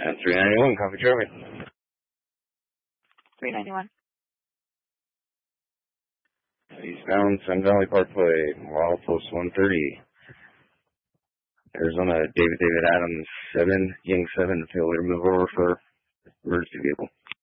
And 391, copy Charlie. 391. Eastbound Sun Valley Parkway, Milepost 130. Arizona, David Adams 7, Young 7, failure to move over for emergency vehicle.